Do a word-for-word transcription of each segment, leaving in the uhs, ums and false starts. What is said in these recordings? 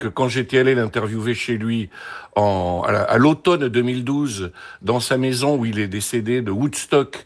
que quand j'étais allé l'interviewer chez lui en, à, la- à l'automne deux mille douze, dans sa maison où il est décédé de Woodstock,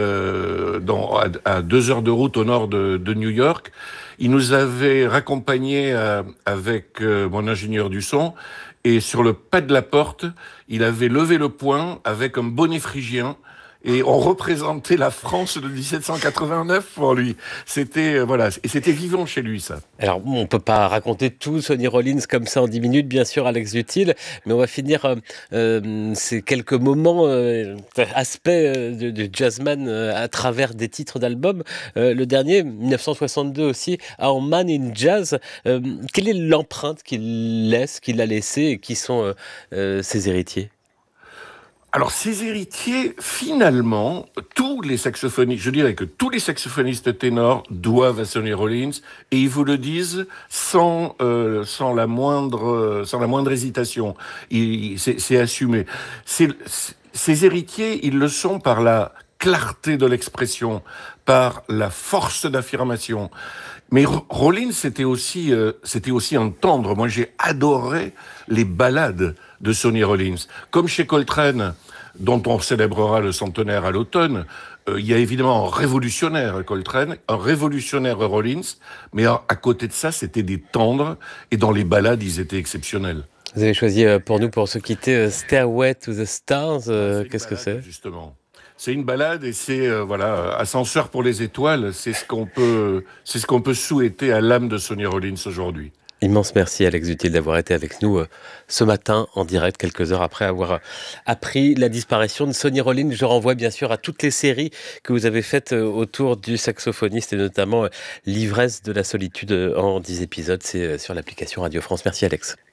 euh, dans, à, à deux heures de route au nord de, de New York, il nous avait raccompagnés euh, avec euh, mon ingénieur du son. Et sur le pas de la porte, il avait levé le poing avec un bonnet phrygien. Et on représentait la France de dix-sept cent quatre-vingt-neuf pour lui. C'était, euh, voilà, et c'était vivant chez lui, ça. Alors, bon, on peut pas raconter tout Sonny Rollins comme ça en dix minutes, bien sûr, Alex Dutil, mais on va finir euh, euh, ces quelques moments, euh, aspects euh, de, de jazzman euh, à travers des titres d'albums. Euh, le dernier, dix-neuf cent soixante-deux aussi, Our Man in Jazz. Euh, quelle est l'empreinte qu'il laisse, qu'il a laissée, et qui sont euh, euh, ses héritiers? Alors, ses héritiers, finalement, tous les saxophonistes, je dirais que tous les saxophonistes ténors doivent à Sonny Rollins, et ils vous le disent sans, euh, sans la moindre, sans la moindre hésitation. Il- C'est c'est assumé. C'est- c'est- Ses héritiers, ils le sont par la clarté de l'expression, par la force d'affirmation. Mais Ro- Rollins, c'était aussi, euh, c'était aussi entendre. Moi, j'ai adoré les ballades de Sonny Rollins. Comme chez Coltrane, dont on célébrera le centenaire à l'automne, euh, il y a évidemment un révolutionnaire Coltrane, un révolutionnaire Rollins, mais à, à côté de ça, c'était des tendres, et dans les ballades, ils étaient exceptionnels. Vous avez choisi euh, pour nous, pour se quitter, euh, Stairway to the Stars. Ah, Euh, c'est une qu'est-ce que balade, c'est? justement. C'est une balade et c'est euh, voilà, ascenseur pour les étoiles. C'est ce qu'on peut, c'est ce qu'on peut souhaiter à l'âme de Sonny Rollins aujourd'hui. Immense merci Alex Dutil d'avoir été avec nous euh, ce matin en direct, quelques heures après avoir euh, appris la disparition de Sonny Rollins. Je renvoie bien sûr à toutes les séries que vous avez faites euh, autour du saxophoniste et notamment euh, L'ivresse de la solitude euh, en dix épisodes. C'est euh, sur l'application Radio France. Merci Alex.